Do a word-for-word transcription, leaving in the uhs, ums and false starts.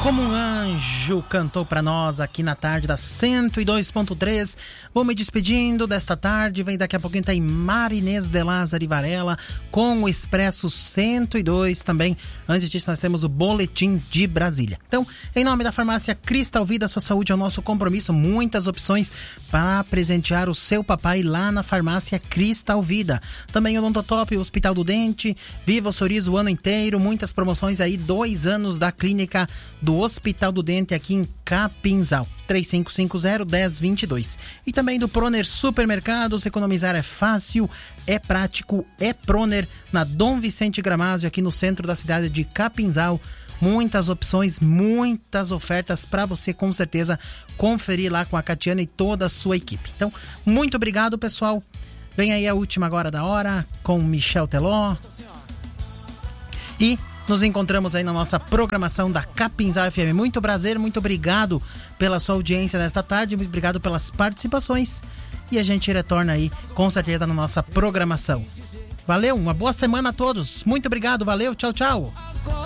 Como um anjo cantou para nós aqui na tarde da cento e dois ponto três. Vou me despedindo desta tarde. Vem daqui a pouquinho tem Marinês de Lázaro Varela com o Expresso cento e dois também. Antes disso nós temos o Boletim de Brasília. Então, em nome da farmácia Cristal Vida, sua saúde é o nosso compromisso. Muitas opções para presentear o seu papai lá na farmácia Cristal Vida. Também o Odontotop, o Hospital do Dente, Viva o Sorriso o ano inteiro. Muitas promoções aí, dois anos da clínica do Hospital do Dente aqui em Capinzal, três cinco cinco zero, um zero dois dois. E também do Proner Supermercados, economizar é fácil, é prático, é Proner, na Dom Vicente Gramazio, aqui no centro da cidade de Capinzal. Muitas opções, muitas ofertas para você com certeza conferir lá com a Catiana e toda a sua equipe. Então, muito obrigado, pessoal. Vem aí a última agora da hora com Michel Teló. E nos encontramos aí na nossa programação da Capinzal F M. Muito prazer, muito obrigado pela sua audiência nesta tarde, muito obrigado pelas participações e a gente retorna aí com certeza na nossa programação. Valeu, uma boa semana a todos, muito obrigado, valeu, tchau, tchau.